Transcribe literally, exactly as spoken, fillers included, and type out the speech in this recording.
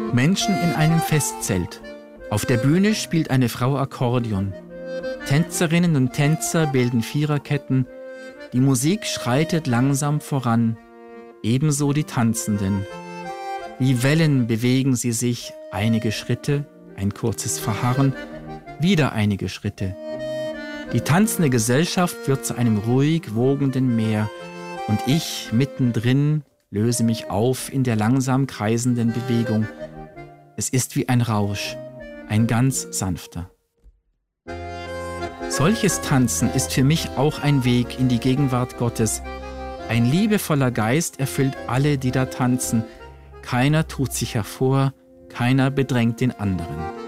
Menschen in einem Festzelt. Auf der Bühne spielt eine Frau Akkordeon. Tänzerinnen und Tänzer bilden Viererketten. Die Musik schreitet langsam voran. Ebenso die Tanzenden. Wie Wellen bewegen sie sich, einige Schritte, ein kurzes Verharren, wieder einige Schritte. Die tanzende Gesellschaft wird zu einem ruhig wogenden Meer und ich mittendrin löse mich auf in der langsam kreisenden Bewegung. Es ist wie ein Rausch, ein ganz sanfter. Solches Tanzen ist für mich auch ein Weg in die Gegenwart Gottes. Ein liebevoller Geist erfüllt alle, die da tanzen. Keiner tut sich hervor, keiner bedrängt den anderen.